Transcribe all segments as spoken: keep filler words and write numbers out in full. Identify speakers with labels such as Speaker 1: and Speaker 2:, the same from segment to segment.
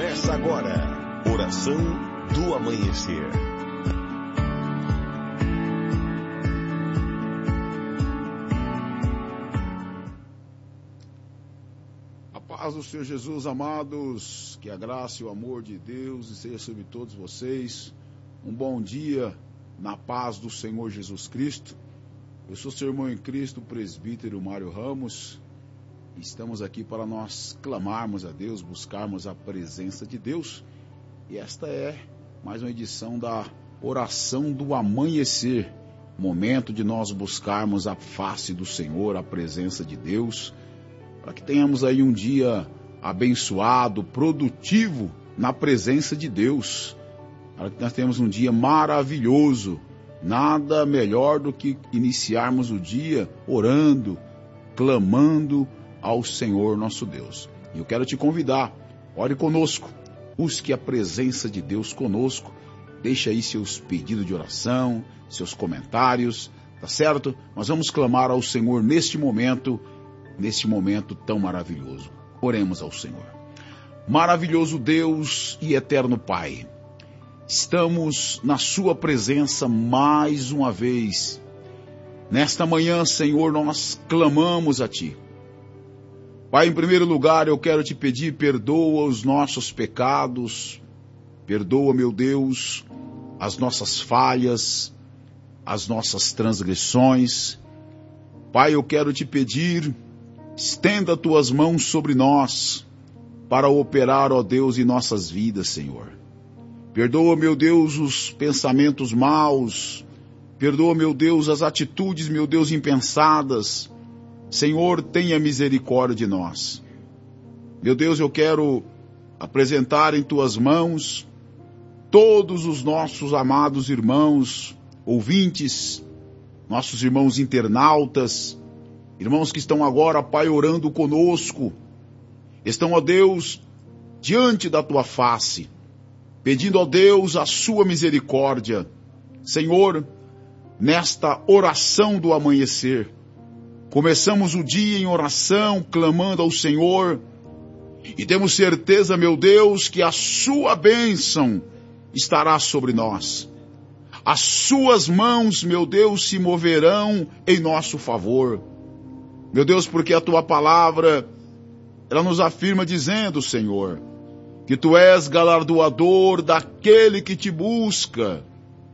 Speaker 1: Começa agora, Oração do Amanhecer.
Speaker 2: A paz do Senhor Jesus, amados, que a graça e o amor de Deus esteja sobre todos vocês. Um bom dia na paz do Senhor Jesus Cristo. Eu sou seu irmão em Cristo, o presbítero Mário Ramos. Estamos aqui para nós clamarmos a Deus, buscarmos a presença de Deus. E esta é mais uma edição da Oração do Amanhecer. Momento de nós buscarmos a face do Senhor, a presença de Deus, para que tenhamos aí um dia abençoado, produtivo na presença de Deus. Para que nós tenhamos um dia maravilhoso. Nada melhor do que iniciarmos o dia orando, clamando ao Senhor nosso Deus. E eu quero te convidar, ore conosco, busque a presença de Deus conosco, deixa aí seus pedidos de oração, seus comentários, tá certo? Nós vamos clamar ao Senhor neste momento, neste momento tão maravilhoso. Oremos ao Senhor. Maravilhoso Deus e eterno Pai, estamos na sua presença mais uma vez. Nesta manhã, Senhor, nós clamamos a Ti. Pai, em primeiro lugar, eu quero te pedir, perdoa os nossos pecados, perdoa, meu Deus, as nossas falhas, as nossas transgressões. Pai, eu quero te pedir, estenda tuas mãos sobre nós, para operar, ó Deus, em nossas vidas, Senhor. Perdoa, meu Deus, os pensamentos maus, perdoa, meu Deus, as atitudes, meu Deus, impensadas. Senhor, tenha misericórdia de nós. Meu Deus, eu quero apresentar em tuas mãos todos os nossos amados irmãos, ouvintes, nossos irmãos internautas, irmãos que estão agora, Pai, orando conosco, estão, ó Deus, diante da tua face, pedindo, ó Deus, a sua misericórdia. Senhor, nesta oração do amanhecer, começamos o dia em oração, clamando ao Senhor, e temos certeza, meu Deus, que a sua bênção estará sobre nós. As suas mãos, meu Deus, se moverão em nosso favor. Meu Deus, porque a tua palavra, ela nos afirma dizendo, Senhor, que tu és galardoador daquele que te busca,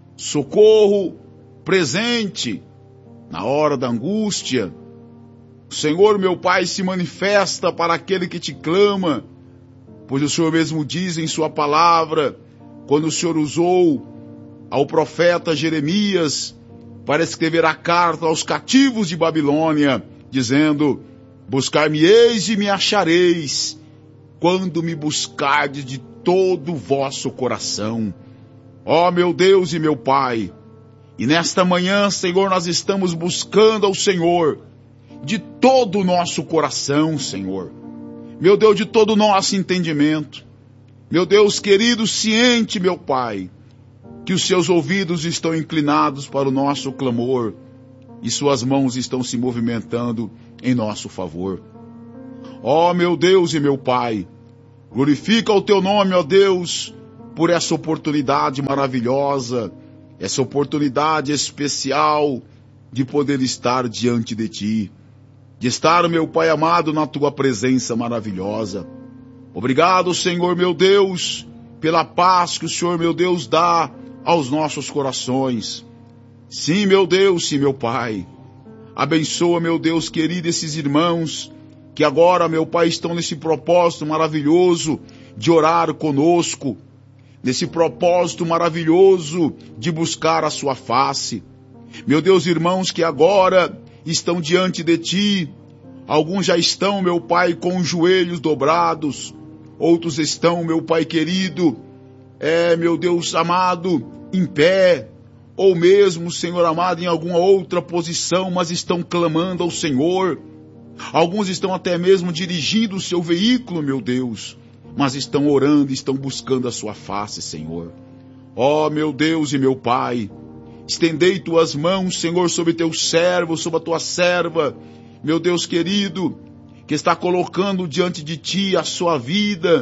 Speaker 2: socorro presente na hora da angústia. O Senhor, meu Pai, se manifesta para aquele que te clama, pois o Senhor mesmo diz em sua palavra, quando o Senhor usou ao profeta Jeremias para escrever a carta aos cativos de Babilônia, dizendo, buscar-me-eis e me achareis, quando me buscardes de todo o vosso coração. Ó meu Deus e meu Pai, e nesta manhã, Senhor, nós estamos buscando ao Senhor de todo o nosso coração, Senhor. Meu Deus, de todo o nosso entendimento. Meu Deus querido, ciente, meu Pai, que os seus ouvidos estão inclinados para o nosso clamor e suas mãos estão se movimentando em nosso favor. Ó meu Deus e meu Pai, glorifica o teu nome, ó Deus, por essa oportunidade maravilhosa, essa oportunidade especial de poder estar diante de Ti, de estar, meu Pai amado, na Tua presença maravilhosa. Obrigado, Senhor, meu Deus, pela paz que o Senhor, meu Deus, dá aos nossos corações. Sim, meu Deus, sim, meu Pai. Abençoa, meu Deus querido, esses irmãos que agora, meu Pai, estão nesse propósito maravilhoso de orar conosco, nesse propósito maravilhoso de buscar a sua face. Meu Deus, irmãos que agora estão diante de Ti, alguns já estão, meu Pai, com os joelhos dobrados, outros estão, meu Pai querido, é, meu Deus amado, em pé, ou mesmo, Senhor amado, em alguma outra posição, mas estão clamando ao Senhor. Alguns estão até mesmo dirigindo o seu veículo, meu Deus, mas estão orando, estão buscando a sua face, Senhor. Ó, meu Deus e meu Pai, estendei tuas mãos, Senhor, sobre teu servo, sobre a tua serva, meu Deus querido, que está colocando diante de ti a sua vida,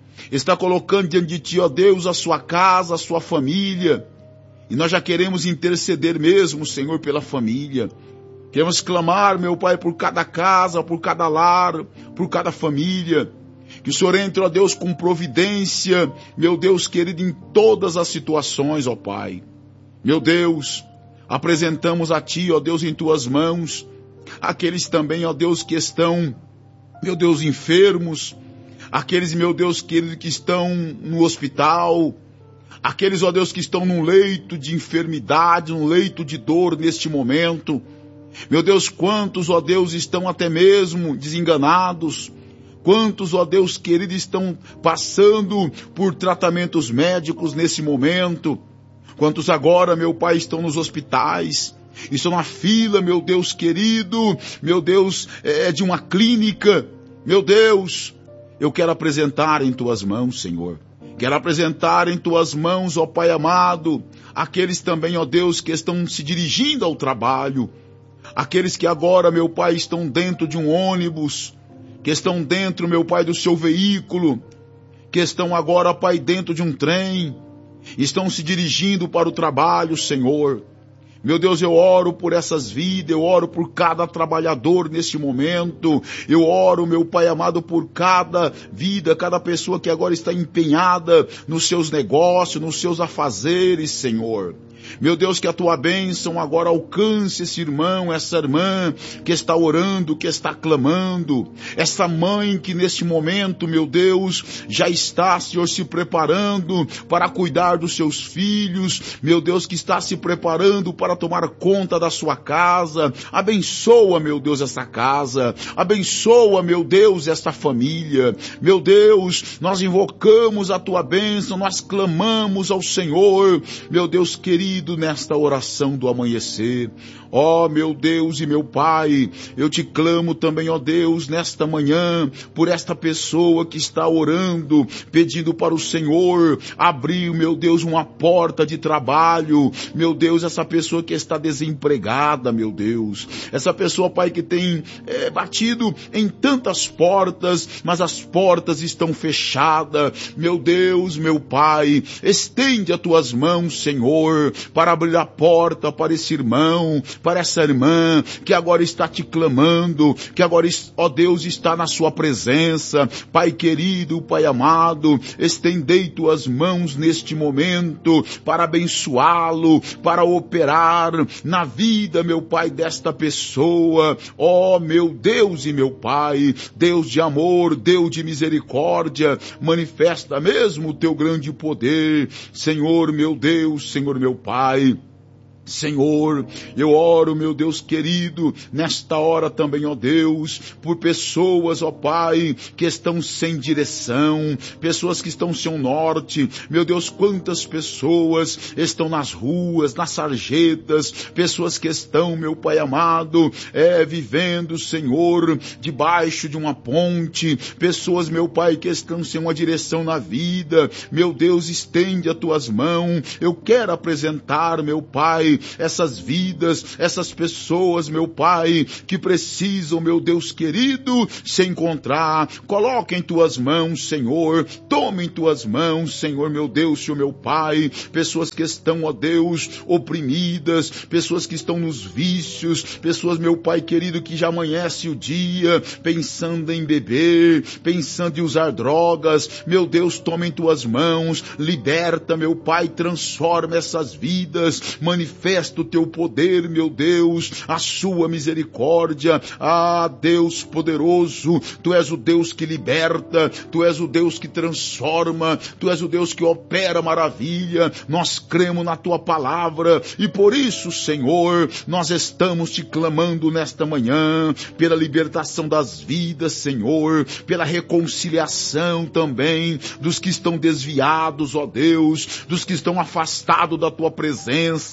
Speaker 2: está colocando diante de ti, ó Deus, a sua casa, a sua família. E nós já queremos interceder mesmo, Senhor, pela família. Queremos clamar, meu Pai, por cada casa, por cada lar, por cada família. Que o Senhor entre, ó Deus, com providência, meu Deus querido, em todas as situações, ó Pai. Meu Deus, apresentamos a Ti, ó Deus, em Tuas mãos, aqueles também, ó Deus, que estão, meu Deus, enfermos, aqueles, meu Deus querido, que estão no hospital, aqueles, ó Deus, que estão num leito de enfermidade, num leito de dor neste momento. Meu Deus, quantos, ó Deus, estão até mesmo desenganados, quantos, ó Deus querido, estão passando por tratamentos médicos nesse momento, quantos agora, meu Pai, estão nos hospitais, estão na fila, meu Deus querido, meu Deus, é de uma clínica. Meu Deus, eu quero apresentar em Tuas mãos, Senhor. Quero apresentar em Tuas mãos, ó Pai amado, aqueles também, ó Deus, que estão se dirigindo ao trabalho, aqueles que agora, meu Pai, estão dentro de um ônibus, que estão dentro, meu Pai, do seu veículo, que estão agora, Pai, dentro de um trem, estão se dirigindo para o trabalho, Senhor. Meu Deus, eu oro por essas vidas, eu oro por cada trabalhador neste momento, eu oro, meu Pai amado, por cada vida, cada pessoa que agora está empenhada nos seus negócios, nos seus afazeres, Senhor. Meu Deus, que a Tua bênção agora alcance esse irmão, essa irmã que está orando, que está clamando, essa mãe que neste momento, meu Deus, já está, Senhor, se preparando para cuidar dos seus filhos, meu Deus, que está se preparando para tomar conta da sua casa. Abençoa, meu Deus, essa casa, abençoa, meu Deus, esta família. Meu Deus, nós invocamos a Tua bênção, nós clamamos ao Senhor, meu Deus querido, nesta oração do amanhecer. Ó meu Deus e meu Pai, eu te clamo também, ó Deus, nesta manhã, por esta pessoa que está orando, pedindo para o Senhor abrir, meu Deus, uma porta de trabalho. Meu Deus, essa pessoa que está desempregada, meu Deus, essa pessoa, Pai, que tem é, batido em tantas portas, mas as portas estão fechadas. Meu Deus, meu Pai, estende as Tuas mãos, Senhor, para abrir a porta para esse irmão, para essa irmã que agora está te clamando, que agora, ó Deus, está na sua presença. Pai querido, Pai amado, estendei Tuas mãos neste momento para abençoá-lo, para operar na vida, meu Pai, desta pessoa. Ó meu Deus e meu Pai, Deus de amor, Deus de misericórdia, manifesta mesmo o Teu grande poder, Senhor meu Deus, Senhor meu Pai. Senhor, eu oro, meu Deus querido, nesta hora também, ó Deus, por pessoas, ó Pai, que estão sem direção, pessoas que estão sem norte. Meu Deus, quantas pessoas estão nas ruas, nas sarjetas, pessoas que estão, meu Pai amado, é, vivendo, Senhor, debaixo de uma ponte, pessoas, meu Pai, que estão sem uma direção na vida. Meu Deus, estende as Tuas mãos. Eu quero apresentar, meu Pai, essas vidas, essas pessoas, meu Pai, que precisam, meu Deus querido, se encontrar. Coloca em Tuas mãos, Senhor, toma em Tuas mãos, Senhor, meu Deus, Senhor, meu Pai, pessoas que estão, ó Deus, oprimidas, pessoas que estão nos vícios, pessoas, meu Pai querido, que já amanhece o dia pensando em beber, pensando em usar drogas. Meu Deus, toma em Tuas mãos, liberta, meu Pai, transforma essas vidas, manifesta o Teu poder, meu Deus, a Sua misericórdia. Ah, Deus poderoso, Tu és o Deus que liberta, Tu és o Deus que transforma, Tu és o Deus que opera maravilha. Nós cremos na Tua palavra e por isso, Senhor, nós estamos Te clamando nesta manhã pela libertação das vidas, Senhor, pela reconciliação também dos que estão desviados, ó Deus, dos que estão afastados da Tua presença.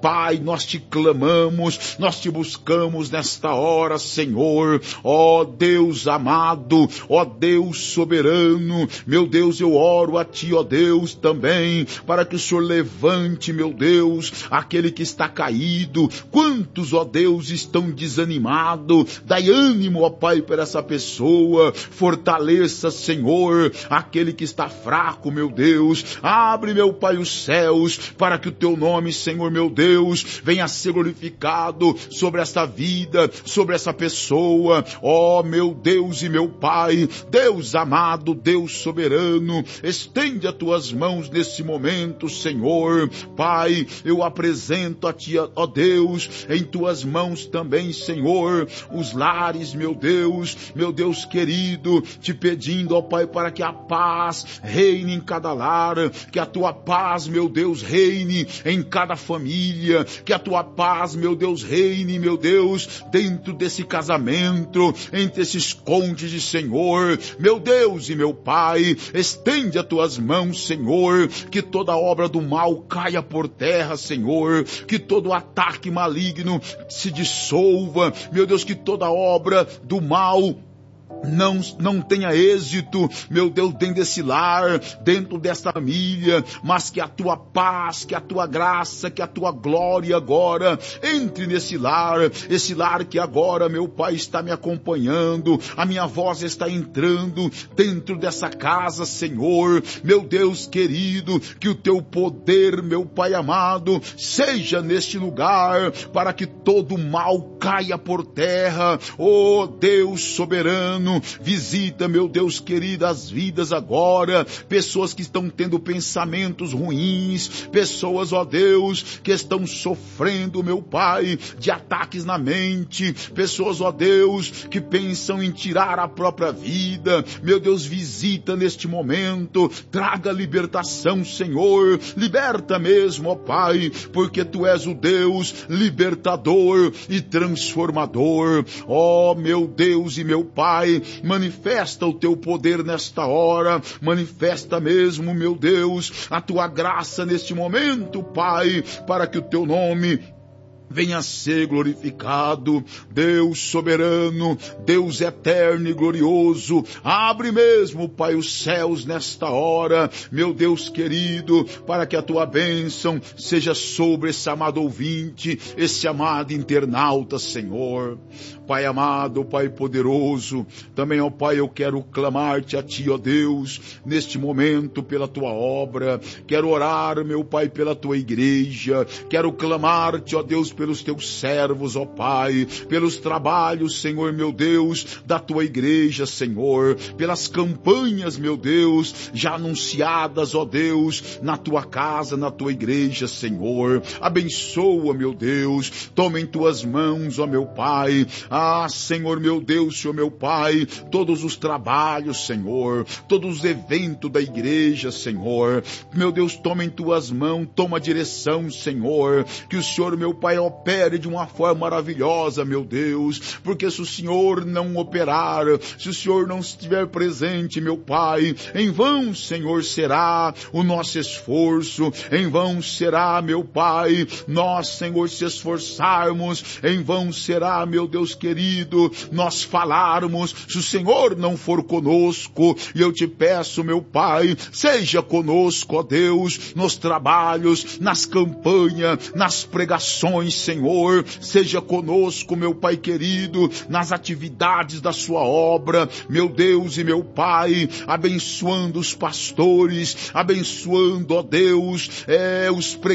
Speaker 2: Pai, nós te clamamos, nós te buscamos nesta hora, Senhor. Ó Deus amado, ó Deus soberano, meu Deus, eu oro a ti, ó Deus, também, para que o Senhor levante, meu Deus, aquele que está caído. Quantos, ó Deus, estão desanimados? Dai ânimo, ó Pai, para essa pessoa. Fortaleça, Senhor, aquele que está fraco, meu Deus. Abre, meu Pai, os céus, para que o teu nome, Senhor, meu Deus, venha a ser glorificado sobre essa vida, sobre essa pessoa. Ó, meu Deus e meu Pai, Deus amado, Deus soberano, estende as tuas mãos nesse momento, Senhor. Pai, eu apresento a ti, ó Deus, em tuas mãos também, Senhor, os lares, meu Deus, meu Deus querido, te pedindo, ó Pai, para que a paz reine em cada lar, que a tua paz, meu Deus, reine em cada família, que a tua paz, meu Deus, reine, meu Deus, dentro desse casamento, entre esses cônjuges, Senhor, meu Deus e meu Pai, estende as tuas mãos, Senhor, que toda obra do mal caia por terra, Senhor, que todo ataque maligno se dissolva, meu Deus, que toda obra do mal Não, não tenha êxito, meu Deus, dentro desse lar, dentro dessa família, mas que a tua paz, que a tua graça, que a tua glória agora entre nesse lar, esse lar que agora, meu Pai, está me acompanhando, a minha voz está entrando dentro dessa casa, Senhor, meu Deus querido, que o teu poder, meu Pai amado, seja neste lugar, para que todo mal caia por terra. Oh Deus soberano, visita, meu Deus querido, as vidas agora, pessoas que estão tendo pensamentos ruins, pessoas, ó Deus, que estão sofrendo, meu Pai, de ataques na mente, pessoas, ó Deus, que pensam em tirar a própria vida, meu Deus, visita neste momento, traga libertação, Senhor, liberta mesmo, ó Pai, porque Tu és o Deus libertador e transformador. Ó meu Deus e meu Pai, manifesta o teu poder nesta hora, manifesta mesmo, meu Deus, a tua graça neste momento, Pai, para que o teu nome venha a ser glorificado. Deus soberano, Deus eterno e glorioso, abre mesmo, Pai, os céus nesta hora, meu Deus querido, para que a tua bênção seja sobre esse amado ouvinte, esse amado internauta, Senhor. Pai amado, Pai poderoso, também, ó Pai, eu quero clamar-te a Ti, ó Deus, neste momento pela Tua obra, quero orar, meu Pai, pela Tua igreja, quero clamar-te, ó Deus, pelos Teus servos, ó Pai, pelos trabalhos, Senhor, meu Deus, da Tua igreja, Senhor, pelas campanhas, meu Deus, já anunciadas, ó Deus, na Tua casa, na Tua igreja, Senhor, abençoa, meu Deus, toma em Tuas mãos, ó meu Pai, ah, Senhor, meu Deus, Senhor, meu Pai, todos os trabalhos, Senhor, todos os eventos da igreja, Senhor, meu Deus, toma em Tuas mãos, toma a direção, Senhor, que o Senhor, meu Pai, opere de uma forma maravilhosa, meu Deus, porque se o Senhor não operar, se o Senhor não estiver presente, meu Pai, em vão, Senhor, será o nosso esforço, em vão será, meu Pai, nós, Senhor, se esforçarmos, em vão será, meu Deus querido, nós falarmos, se o Senhor não for conosco, e eu te peço, meu Pai, seja conosco, ó Deus, nos trabalhos, nas campanhas, nas pregações, Senhor, seja conosco, meu Pai querido, nas atividades da sua obra, meu Deus e meu Pai, abençoando os pastores, abençoando, ó Deus, é, os pregadores,